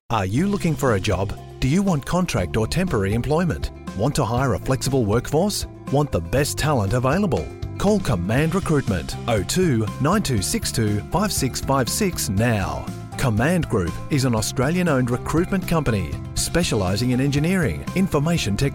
Are you looking for a job? Do you want contract or temporary employment? Want to hire a flexible workforce? Want the best talent available? Call Command Recruitment 02 9262 5656 now. Command Group is an Australian-owned recruitment company specialising in engineering, information technology,